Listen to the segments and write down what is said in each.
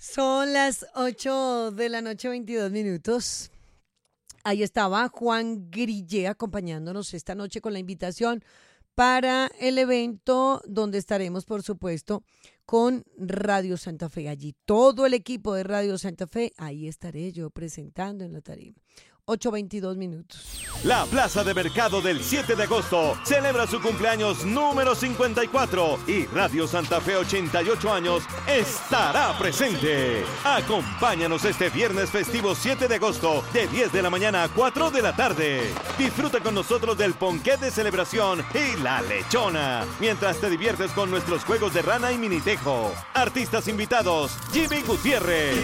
Son las 8 de la noche, 22 minutos. Ahí estaba Juan Grillé acompañándonos esta noche con la invitación para el evento donde estaremos, por supuesto, con Radio Santa Fe. Allí todo el equipo de Radio Santa Fe, ahí estaré yo presentando en la tarima. 8:22 minutos. La Plaza de Mercado del 7 de agosto celebra su cumpleaños número 54 y Radio Santa Fe 88 años estará presente. Acompáñanos este viernes festivo 7 de agosto de 10 de la mañana a 4 de la tarde. Disfruta con nosotros del ponqué de celebración y la lechona, mientras te diviertes con nuestros juegos de rana y minitejo. Artistas invitados: Jimmy Gutiérrez,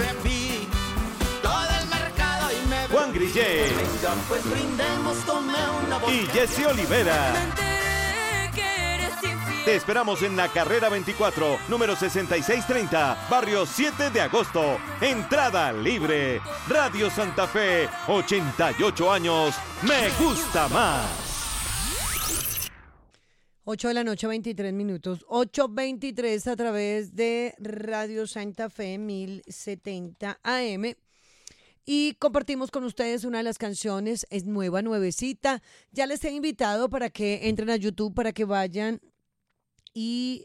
Juan Grillé y Jesse Olivera. Te esperamos en la carrera 24, número 6630, barrio 7 de agosto. Entrada libre. Radio Santa Fe, 88 años. Me gusta más. 8 de la noche, 23 minutos. 8:23 a través de Radio Santa Fe 1070 AM. Y compartimos con ustedes una de las canciones, es nuevecita. Ya les he invitado para que entren a YouTube, para que vayan y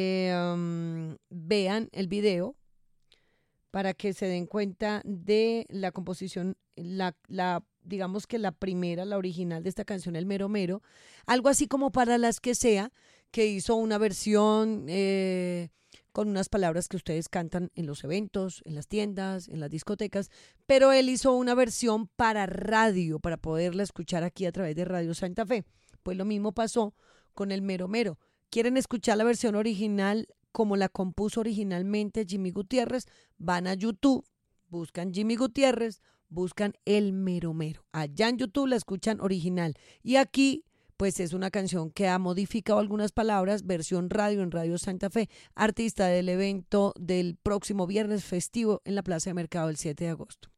vean el video, para que se den cuenta de la composición, digamos que la primera, la original de esta canción, El Mero Mero. Algo así como Para las que sea, que hizo una versión con unas palabras que ustedes cantan en los eventos, en las tiendas, en las discotecas, pero él hizo una versión para radio, para poderla escuchar aquí a través de Radio Santa Fe. Pues lo mismo pasó con El Mero Mero. ¿Quieren escuchar la versión original como la compuso originalmente Jimmy Gutiérrez? Van a YouTube, buscan Jimmy Gutiérrez, buscan El Mero Mero. Allá en YouTube la escuchan original. Y aquí pues es una canción que ha modificado algunas palabras, versión radio en Radio Santa Fe, artista del evento del próximo viernes festivo en la Plaza de Mercado el 7 de agosto.